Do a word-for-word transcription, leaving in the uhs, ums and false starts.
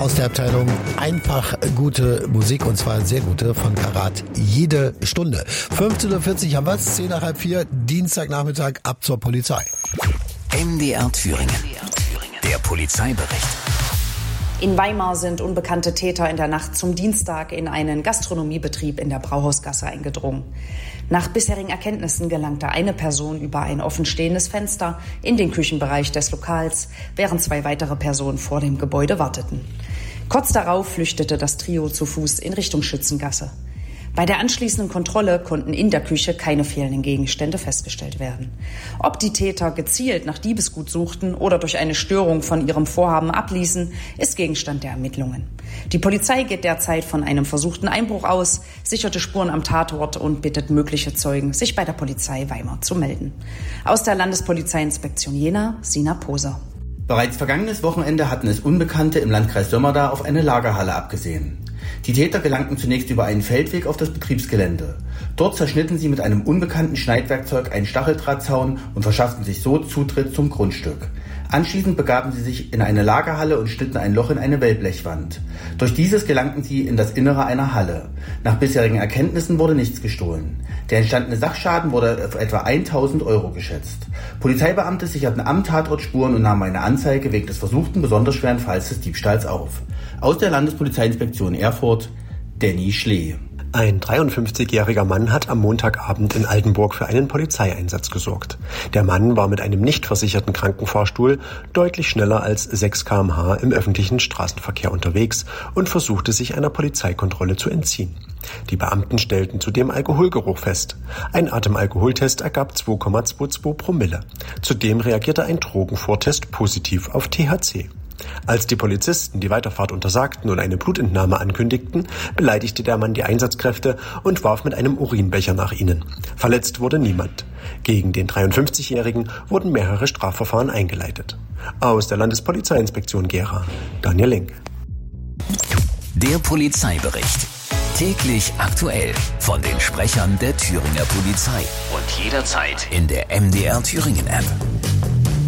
aus der Abteilung einfach gute Musik, und zwar sehr gute, von Karat jede Stunde. fünfzehn Uhr vierzig haben wir es, zehn nach halb vier, Dienstagnachmittag, ab zur Polizei. M D R Thüringen, der Polizeibericht. In Weimar sind unbekannte Täter in der Nacht zum Dienstag in einen Gastronomiebetrieb in der Brauhausgasse eingedrungen. Nach bisherigen Erkenntnissen gelangte eine Person über ein offenstehendes Fenster in den Küchenbereich des Lokals, während zwei weitere Personen vor dem Gebäude warteten. Kurz darauf flüchtete das Trio zu Fuß in Richtung Schützengasse. Bei der anschließenden Kontrolle konnten in der Küche keine fehlenden Gegenstände festgestellt werden. Ob die Täter gezielt nach Diebesgut suchten oder durch eine Störung von ihrem Vorhaben abließen, ist Gegenstand der Ermittlungen. Die Polizei geht derzeit von einem versuchten Einbruch aus, sicherte Spuren am Tatort und bittet mögliche Zeugen, sich bei der Polizei Weimar zu melden. Aus der Landespolizeiinspektion Jena, Sina Poser. Bereits vergangenes Wochenende hatten es Unbekannte im Landkreis Sömmerda auf eine Lagerhalle abgesehen. Die Täter gelangten zunächst über einen Feldweg auf das Betriebsgelände. Dort zerschnitten sie mit einem unbekannten Schneidwerkzeug einen Stacheldrahtzaun und verschafften sich so Zutritt zum Grundstück. Anschließend begaben sie sich in eine Lagerhalle und schnitten ein Loch in eine Wellblechwand. Durch dieses gelangten sie in das Innere einer Halle. Nach bisherigen Erkenntnissen wurde nichts gestohlen. Der entstandene Sachschaden wurde auf etwa tausend Euro geschätzt. Polizeibeamte sicherten am Tatort Spuren und nahmen eine Anzeige wegen des versuchten besonders schweren Falls des Diebstahls auf. Aus der Landespolizeiinspektion Erfurt, Danny Schlee. Ein dreiundfünfzigjähriger Mann hat am Montagabend in Altenburg für einen Polizeieinsatz gesorgt. Der Mann war mit einem nicht versicherten Krankenfahrstuhl deutlich schneller als sechs Kilometer pro Stunde im öffentlichen Straßenverkehr unterwegs und versuchte sich einer Polizeikontrolle zu entziehen. Die Beamten stellten zudem Alkoholgeruch fest. Ein Atemalkoholtest ergab zwei Komma zweiundzwanzig Promille. Zudem reagierte ein Drogenvortest positiv auf T H C. Als die Polizisten die Weiterfahrt untersagten und eine Blutentnahme ankündigten, beleidigte der Mann die Einsatzkräfte und warf mit einem Urinbecher nach ihnen. Verletzt wurde niemand. Gegen den dreiundfünfzigjährigen wurden mehrere Strafverfahren eingeleitet. Aus der Landespolizeiinspektion Gera, Daniel Link. Der Polizeibericht. Täglich aktuell von den Sprechern der Thüringer Polizei und jederzeit in der M D R Thüringen App.